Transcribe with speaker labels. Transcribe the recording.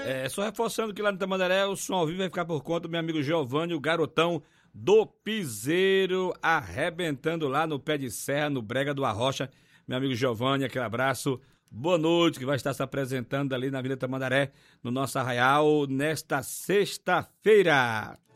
Speaker 1: Só reforçando que lá no Tamandaré o som ao vivo vai ficar por conta do meu amigo Giovanni, o garotão do Piseiro, arrebentando lá no Pé de Serra, no Brega do Arrocha. Meu amigo Giovanni, aquele abraço. Boa noite, que vai estar se apresentando ali na Vila Tamandaré, no nosso arraial, nesta sexta-feira.